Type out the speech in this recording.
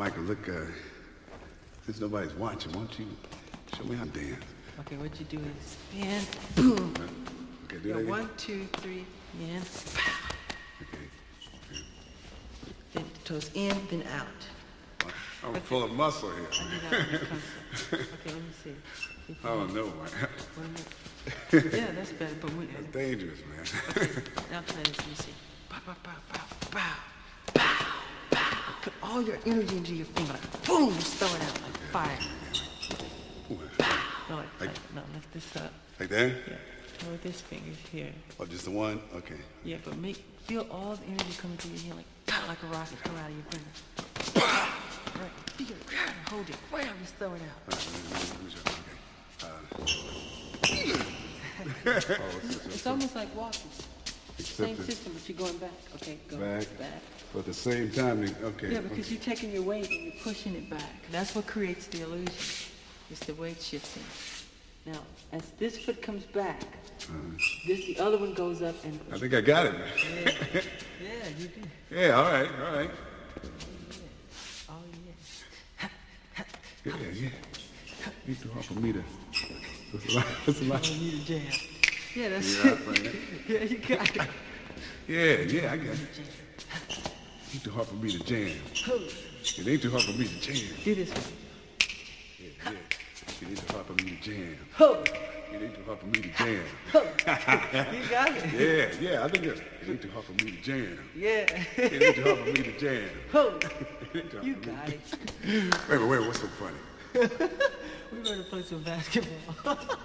Michael, look, since nobody's watching, why don't you show me how to dance? Okay, what you do is spin, boom. Okay, do Go that again. 1, 2, 3, in, pow. Okay. Then the toes in, then out. I'm full of muscle here. I do that when it comes to- Okay, let me see. I don't know, man. One more. Yeah, that's better, but we... That's dangerous, man. Okay, now try this, let me see. Pow, pow, pow, pow, pow, pow, pow. Put all your energy into your finger, like boom, just throw it out like fire. No, no, lift this up. Like that? Yeah, throw this finger here. Oh, just the one? Okay. Yeah, but feel all the energy coming through your hand like a rocket come out of your finger. Right, feel it, hold it, wham, just throw it out. It's almost like walking. Same system, but you're going back. Okay, go back. But at the same time, okay. Yeah, because you're taking your weight and you're pushing it back. That's what creates the illusion. It's the weight shifting. Now, as this foot comes back, the other one goes up and... I think I got it, man. Yeah, yeah, you do. Yeah, all right, all right. Oh, yeah. Yeah, yeah. It's too hard for me to... That's a lot. Oh, you need a jam. Yeah, that's Yeah, it. man. Yeah, you got it. Yeah, I got it. It's too hard for me to jam. It ain't too hard for me to jam. Do this. Yeah. It ain't too hard for me to jam. Ho! It ain't too hard for me to jam. You got it. Yeah, I think it ain't too hard for me to jam. Yeah. It ain't too hard for me to jam. Ho! It ain't too hard You for me got it. Wait, what's so funny? We're going to play some basketball.